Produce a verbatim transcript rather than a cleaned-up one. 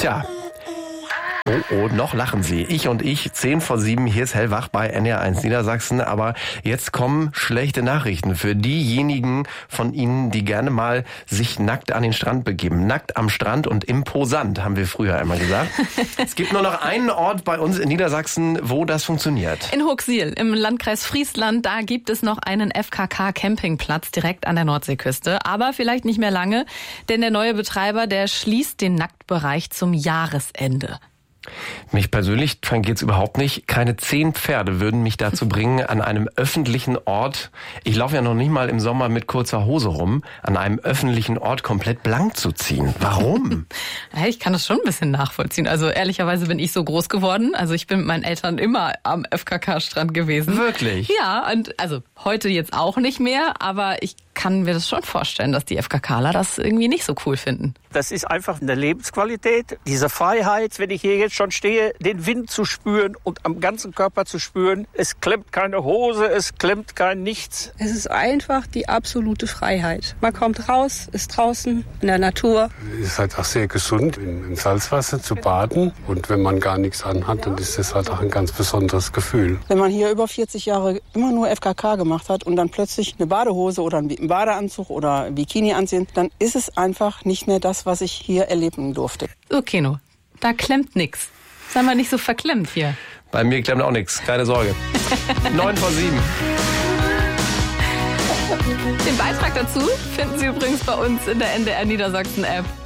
Tja. Oh, oh, noch lachen Sie. Ich und ich, zehn vor sieben, hier ist Hellwach bei N D R eins Niedersachsen. Aber jetzt kommen schlechte Nachrichten für diejenigen von Ihnen, die gerne mal sich nackt an den Strand begeben. Nackt am Strand und imposant, haben wir früher einmal gesagt. Es gibt nur noch einen Ort bei uns in Niedersachsen, wo das funktioniert. In Huxil im Landkreis Friesland, da gibt es noch einen F K K-Campingplatz direkt an der Nordseeküste. Aber vielleicht nicht mehr lange, denn der neue Betreiber, der schließt den Nacktbereich zum Jahresende. Mich persönlich tangiert es überhaupt nicht. Keine zehn Pferde würden mich dazu bringen, an einem öffentlichen Ort, ich laufe ja noch nicht mal im Sommer mit kurzer Hose rum, an einem öffentlichen Ort komplett blank zu ziehen. Warum? Ich kann das schon ein bisschen nachvollziehen. Also ehrlicherweise bin ich so groß geworden. Also ich bin mit meinen Eltern immer am F K K-Strand gewesen. Wirklich? Ja, und also heute jetzt auch nicht mehr, aber ich kann mir das schon vorstellen, dass die FKKler das irgendwie nicht so cool finden. Das ist einfach eine Lebensqualität, diese Freiheit, wenn ich hier jetzt schon stehe, den Wind zu spüren und am ganzen Körper zu spüren. Es klemmt keine Hose, es klemmt kein Nichts. Es ist einfach die absolute Freiheit. Man kommt raus, ist draußen in der Natur. Es ist halt auch sehr gesund, im Salzwasser zu baden. Und wenn man gar nichts anhat, dann ist das halt auch ein ganz besonderes Gefühl. Wenn man hier über vierzig Jahre immer nur F K K gemacht hat und dann plötzlich eine Badehose oder ein Badeanzug oder Bikini anziehen, dann ist es einfach nicht mehr das, was ich hier erleben durfte. So, Keno, da klemmt nix. Sei mal nicht so verklemmt hier. Bei mir klemmt auch nichts, keine Sorge. neun vor sieben. Den Beitrag dazu finden Sie übrigens bei uns in der N D R Niedersachsen App.